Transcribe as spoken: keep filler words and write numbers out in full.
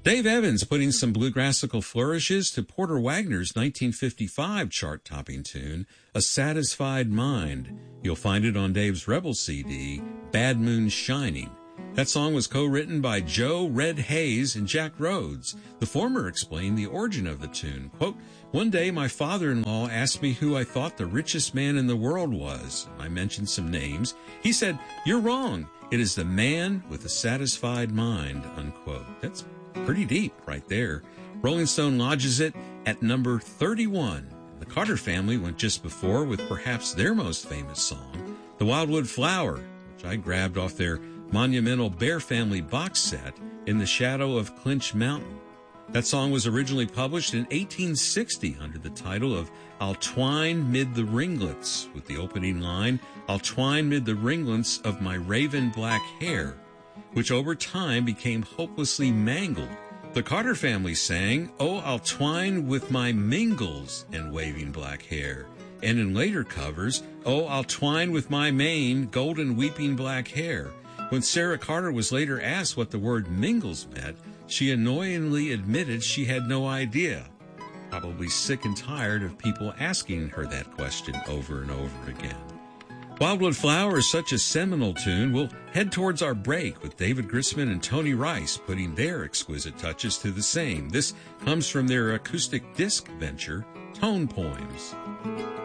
Dave Evans putting some bluegrassical flourishes to Porter Wagner's nineteen fifty-five chart-topping tune, A Satisfied Mind. You'll find it on Dave's Rebel C D, Bad Moon Shining. That song was co-written by Joe Red Hayes and Jack Rhodes. The former explained the origin of the tune. Quote, "One day my father-in-law asked me who I thought the richest man in the world was. I mentioned some names. He said, 'You're wrong. It is the man with a satisfied mind,'" unquote. That's pretty deep right there. Rolling Stone lodges it at number thirty-one. The Carter family went just before with perhaps their most famous song, The Wildwood Flower, which I grabbed off their monumental Bear Family box set, In the Shadow of Clinch Mountain. That song was originally published in eighteen sixty under the title of I'll Twine Mid the Ringlets, with the opening line, I'll twine mid the ringlets of my raven black hair, which over time became hopelessly mangled. The Carter family sang, Oh, I'll twine with my mingles and waving black hair, and in later covers, Oh, I'll twine with my mane, golden weeping black hair. When Sarah Carter was later asked what the word mingles meant, she annoyingly admitted she had no idea, probably sick and tired of people asking her that question over and over again. Wildwood Flower is such a seminal tune, we'll head towards our break with David Grisman and Tony Rice putting their exquisite touches to the same. This comes from their acoustic disc venture, Tone Poems.